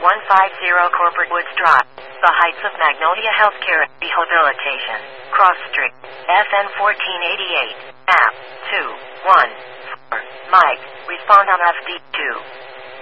Corporate Woods Drive, The Heights of Magnolia Healthcare, Rehabilitation, Cross Street, FN 1488, app 214. Mike, respond on FD2.